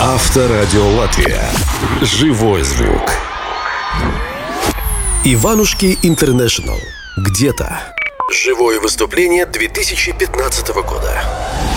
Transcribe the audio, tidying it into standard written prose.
Авторадио Латвия. Живой звук. Иванушки Интернешнл. Где-то. Живое выступление 2015 года.